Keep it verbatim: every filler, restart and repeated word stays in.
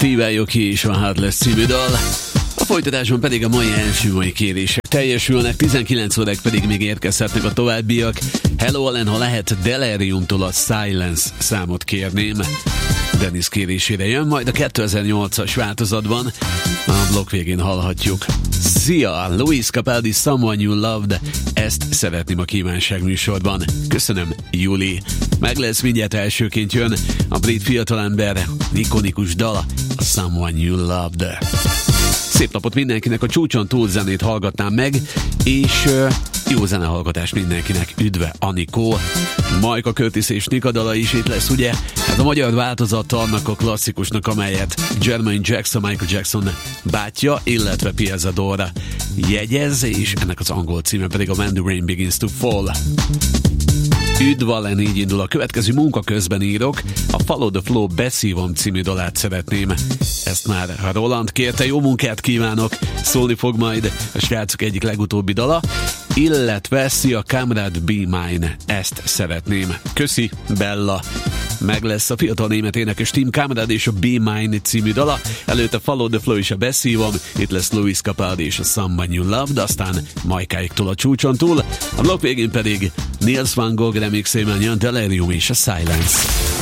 Steve Aoki és a Heartless című dal. A folytatásban pedig a mai első mai kérések teljesülnek, tizenkilenc óráig pedig még érkezhetnek a továbbiak. Hello Allen, ha lehet, Deliriumtól a Silence számot kérném. Dennis kérésére jön, majd a kétezer-nyolcas változatban a blokk végén hallhatjuk. Szia, Luis Capaldi, Someone You Loved, ezt szeretném a kívánság műsorban. Köszönöm, Juli. Meg lesz, mindjárt elsőként jön a brit fiatalember ikonikus dala, a Someone You Loved. Szép napot mindenkinek, a csúcson túl zenét hallgatnám meg, és uh, jó zenehallgatás mindenkinek. Üdve, Anikó. Majka Curtis és Nika dala is itt lesz, ugye? Hát a magyar változata annak a klasszikusnak, amelyet Jermaine Jackson, Michael Jackson bátyja, illetve Pia Zadora jegyez, és ennek az angol címe pedig a When the Rain Begins to Fall. Üdv Allen, így indul a következő munka közben írok. A Follow the Flow Beszívom című dalát szeretném. Ezt már Roland kérte, jó munkát kívánok. Szólni fog majd a srácok egyik legutóbbi dala, illetve Szia Kamrad Be Mine, ezt szeretném. Köszi, Bella. Meg lesz a fiatal német énekes Tim Kamrad és a Be Mine című dala. Előtte Follow the Flow és a Beszívom. Itt lesz Luis Capaldi és a Someone You Loved, aztán Majkáiktól a csúcson túl. A blokk végén pedig Nils van Gogh remixében jön Delirium és a Silence.